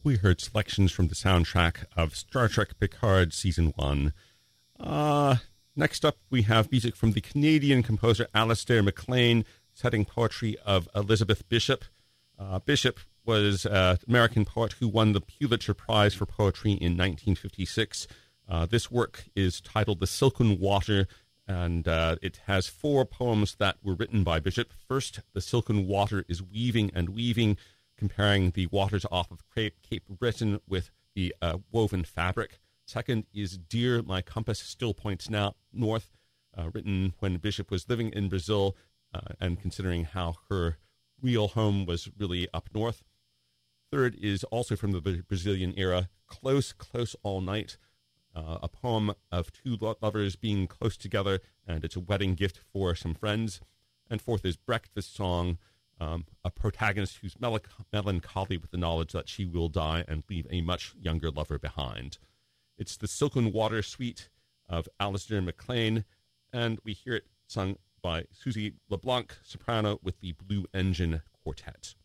We heard selections from the soundtrack of Star Trek Picard Season 1. Next up, we have music from the Canadian composer Alistair MacLean, setting poetry of Elizabeth Bishop. Bishop was an American poet who won the Pulitzer Prize for Poetry in 1956. This work is titled The Silken Water, and it has 4 poems that were written by Bishop. First, The Silken Water is weaving and weaving, comparing the waters off of Cape Breton with the woven fabric. Second is Dear, My Compass Still Points Now North, written when Bishop was living in Brazil and considering how her real home was really up north. Third is also from the Brazilian era, Close, Close All Night, a poem of 2 lovers being close together, and it's a wedding gift for some friends. And fourth is Breakfast Song, a protagonist who's melancholy with the knowledge that she will die and leave a much younger lover behind. It's the Silken Water Suite of Alistair MacLean, and we hear it sung by Susie LeBlanc, soprano, with the Blue Engine Quartet.